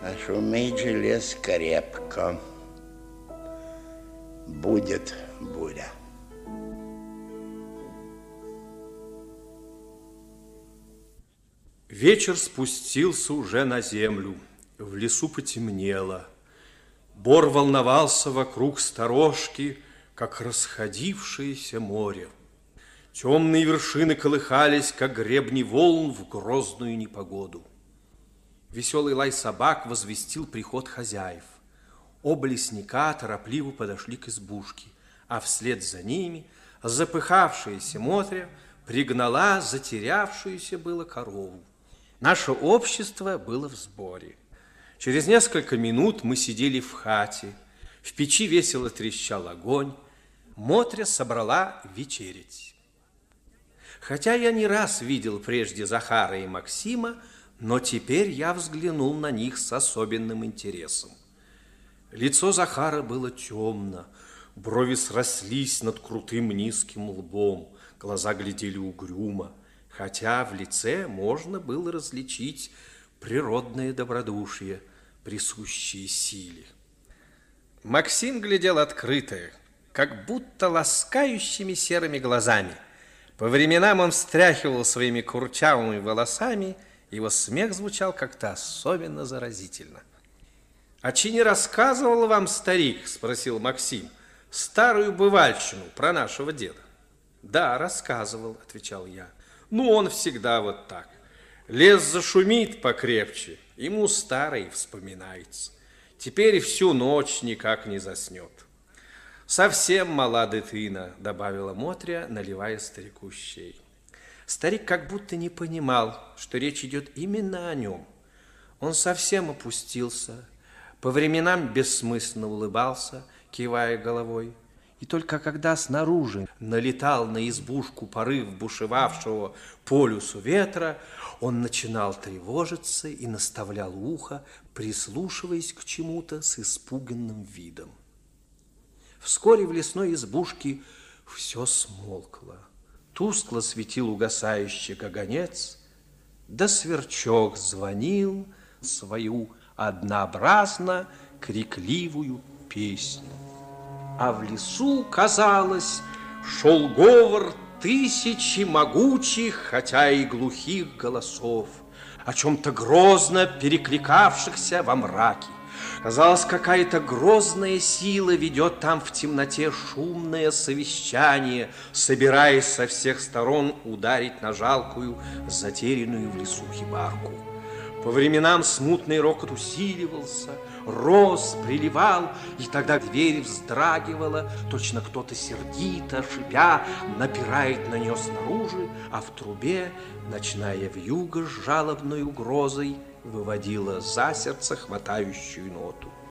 А шуметь желез крепко. Будет буря. Вечер спустился уже на землю. В лесу потемнело. Бор волновался вокруг сторожки, как расходившееся море. Темные вершины колыхались, как гребни волн в грозную непогоду. Веселый лай собак возвестил приход хозяев. Оба лесника торопливо подошли к избушке, а вслед за ними запыхавшаяся Мотря пригнала затерявшуюся было корову. Наше общество было в сборе. Через несколько минут мы сидели в хате. В печи весело трещал огонь. Мотря собрала вечерять. Хотя я не раз видел прежде Захара и Максима, но теперь я взглянул на них с особенным интересом. Лицо Захара было темно, брови срослись над крутым низким лбом, глаза глядели угрюмо, хотя в лице можно было различить природное добродушие, присущее силе. Максим глядел открыто, как будто ласкающими серыми глазами. По временам он встряхивал своими курчавыми волосами, его смех звучал как-то особенно заразительно. «А чи не рассказывал вам старик, — спросил Максим, — старую бывальщину про нашего деда?» «Да, рассказывал, — отвечал я. Ну, он всегда вот так. Лес зашумит покрепче, ему старый вспоминается. Теперь всю ночь никак не заснет». «Совсем мала дитина, — добавила Мотря, наливая старику щей. Старик как будто не понимал, что речь идет именно о нем. Он совсем опустился, по временам бессмысленно улыбался, кивая головой. И только когда снаружи налетал на избушку порыв бушевавшего полюсу ветра, он начинал тревожиться и наставлял ухо, прислушиваясь к чему-то с испуганным видом. Вскоре в лесной избушке все смолкло. Тускло светил угасающий каганец, да сверчок звонил свою однообразно крикливую песню. А в лесу, казалось, шел говор тысячи могучих, хотя и глухих голосов, о чем-то грозно перекликавшихся во мраке. Казалось, какая-то грозная сила ведет там в темноте шумное совещание, собираясь со всех сторон ударить на жалкую, затерянную в лесу хибарку. По временам смутный рокот усиливался, рос, приливал, и тогда дверь вздрагивала, точно кто-то сердито, шипя, напирает на нее снаружи, а в трубе ночная вьюга с жалобной угрозой выводила за сердце хватающую ноту.